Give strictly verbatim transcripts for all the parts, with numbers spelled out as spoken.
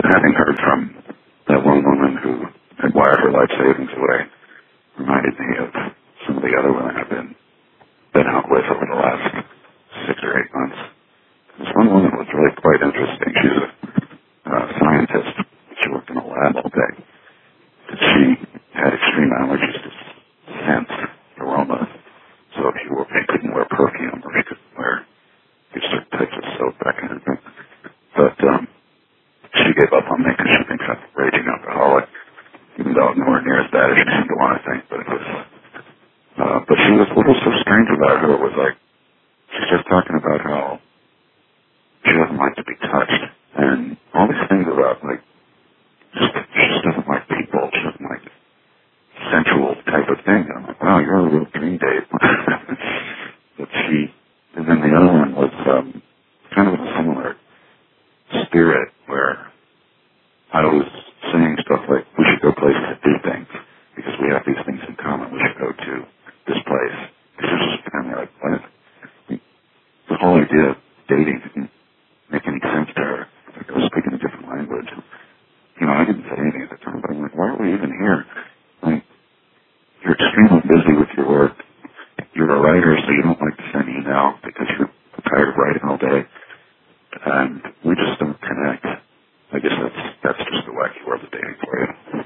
having heard from that one woman who had wired her life savings away reminded me of some of the other women I've been, been out with over the last six or eight months. This one woman was really quite interesting. She's a uh, scientist. She worked in a lab all day. She had extreme allergies to scents, aroma. So she, wore, she couldn't wear perfume or she couldn't wear these certain types of soap, that kind of thing. But um, she gave up on me because she thinks I'm a raging alcoholic, even though I'm nowhere near as bad as she seemed to want to think. But it was, uh, but she was, what was so strange about her was like, she's just talking about how she doesn't like to be touched and all these things about like, just, she just doesn't like people. She doesn't like sensual type of thing. And I'm like, wow, you're a real dream date. But she, and then the other one was um, kind of a similar spirit where I was saying stuff like, we should go places to do things because we have these things in common. We should go to this place. This is just kind of like, what? The whole idea of dating didn't make any sense to her. Like I was speaking a different language. You know, I didn't say anything at the time, but I'm like, why are we even here? Like, you're extremely busy with your work. You're a writer, so you don't like to send email because you're tired of writing all day. And we just don't connect. I guess that's that's just the wacky world of dating for you.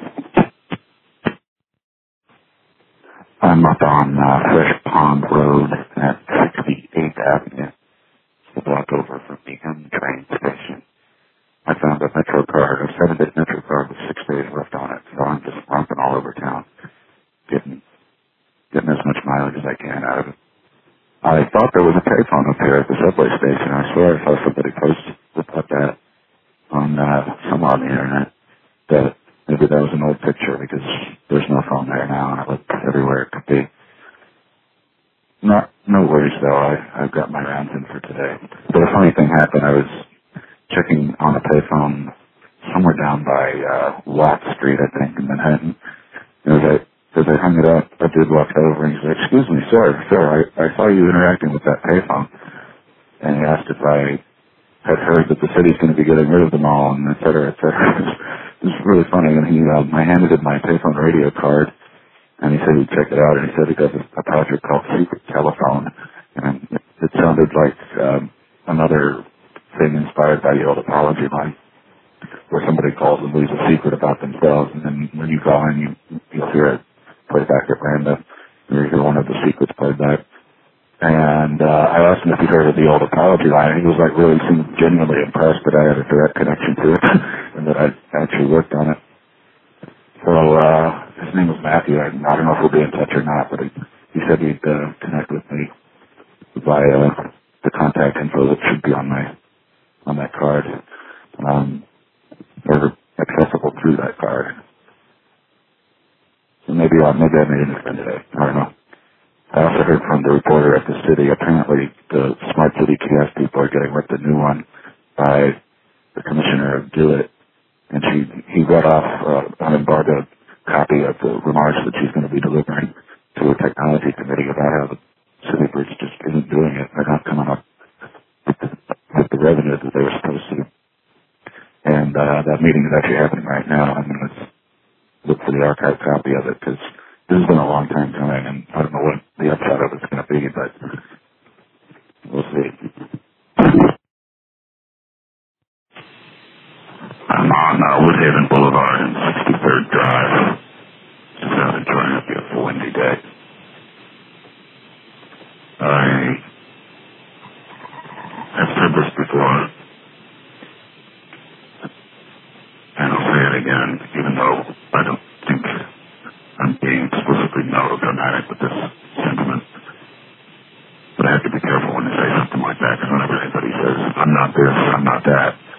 I'm up on uh, Fresh Pond Road at sixty-eighth Avenue, a block over from the M train station. I found a Metro card, a seven-day Metro card with six days left on it, so I'm just romping all over town, getting getting as much mileage as I can out of it. I thought there was a payphone up here at the subway station. I swear I saw somebody post about that on uh, somewhere on the internet. That maybe that was an old picture because there's no phone there now, and I looked everywhere it could be. Not, no worries though. I, I've got my rounds in for today. But a funny thing happened. I was checking on a payphone somewhere down by uh, Watt Street, I think, in Manhattan. And as I, as I hung it up, a dude walked over and he said, "Excuse me, sir, sir, I, I saw you interacting with that payphone." And he asked if I had heard that the city's going to be getting rid of them all, and et cetera, et cetera. It was really funny. And he, uh, I handed him my payphone radio card, and he said he'd check it out, and he said he got a, a project called Secret Telephone, and it, it sounded like um, another thing inspired by the old apology line, where somebody calls and leaves a secret about themselves, and then when you call in, you, you'll hear it played back at random, and you hear one of the secrets played back. And uh, I asked him if he'd heard of the old apology line, and he was like really seemed genuinely impressed that I had a direct connection to it, and that I'd actually worked on it. So uh, his name was Matthew. I, I don't know if we'll be in touch or not, but he, he said he'd uh, connect with me via the contact info that should be on my on that card, um, or accessible through that card. So maybe I maybe I made a new friend today. I don't know. I also heard from the reporter at the city. Apparently, the Smart City Kiosk people are getting ripped a new one by the commissioner of Do It, and she he read off uh, an embargoed copy of the remarks that she's going to be delivering to a technology committee about how the city bridge just isn't doing it. They're not coming up with the, with the revenue that they were supposed to. And uh, that meeting is actually happening right now. I'm going to look for the archive copy of it because this has been a long time coming, and I don't know what the upshot of it's going to be, but we'll see. I'm on uh, Woodhaven Boulevard and sixty-third Drive. Just out enjoying a beautiful windy day. I have said this before, and I'll say it again, even though I don't think I'm being explicitly melodramatic with this sentiment. But I have to be careful when I say something like that, because whenever anybody says, I'm not this, I'm not that,